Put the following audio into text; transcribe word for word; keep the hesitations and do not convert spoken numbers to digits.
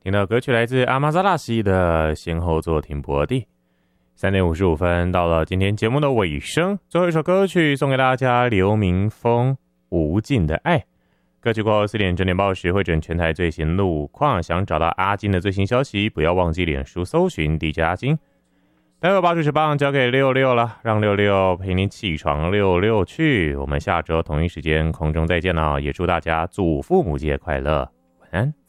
听到歌曲来自阿玛扎拉西的先后座停泊地。三点五十五分，到了今天节目的尾声，最后一首歌曲送给大家，刘明峰《无尽的爱》。歌曲过后四点整点报时会诊全台最新路况，想找到阿金的最新消息，不要忘记脸书搜寻 D J 阿金。待会把主持棒交给六六了，让六六陪你起床六六去。我们下周同一时间空中再见了，也祝大家祖父母节快乐，晚安。